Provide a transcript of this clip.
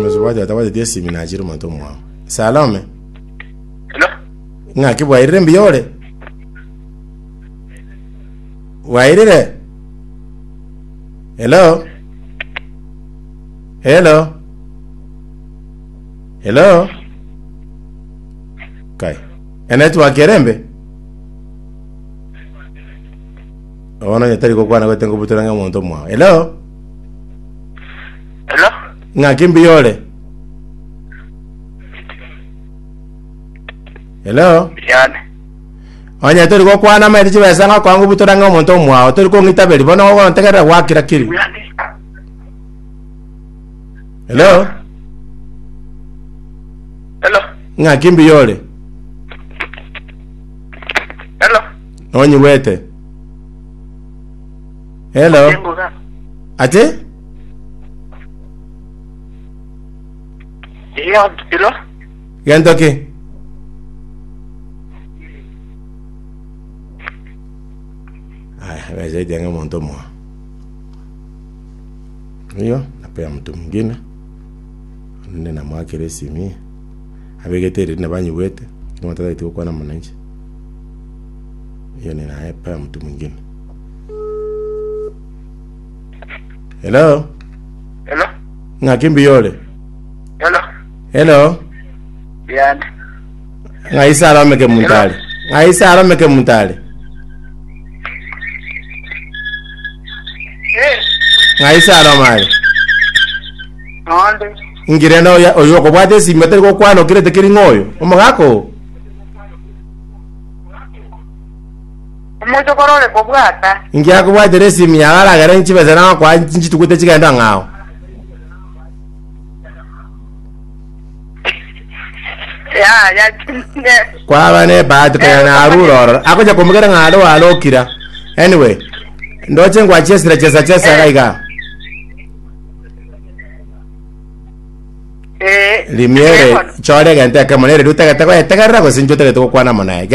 Mzubadi atawa de seminajiro manto mwa. Salome. Hello. Nga ki wairire mbiyole. Wairire. Hello. Hello. Hello. Kai. Network yerembe. Ona nyatari ko kwana gotengo buturanga monto mwa. Hello. Hello. Nga kimbiyole. Hello. Yani. Onya tori ko kwana ma eti besanga kwangu buturanga monto mwa. Tori ko ngitabeli bona ko ntekera wakira kiri. Hello. Hello. Nga kimbiyole. Hello. Onyi wete. Hello. Ate? Hello. Gentoki. Wewe zaidi anga monto mwa. Hiyo napea mtu mwingine. Nina mwakire simi. Abegeteri na banyi wete. Kama tata iti kwa na mwananchi. Hiyo ninapea mtu mwingine. Hello. Hello. Nga kimbiyole. Hello. Hello. Yani. Nga isara meke muntale. Nga isara meke muntale. Nga isara mali. Onde. Ngirenda oyo ko bwate simeteri ko kwano kirete kiri ngoyo. Omugako. Umucho korole ko bwata. Ngia ko bwate resimi yagala gara nchibeza na kwa nchitukute chigenda ngao. Ya Kwa bane baatu kana aruro. Akoja komugera ngalo alokira. Anyway, ndoche ngwa chesa kaiga. Limiere chore gante kamonere dutaka takwa takarra ko sinjote to kwana mona.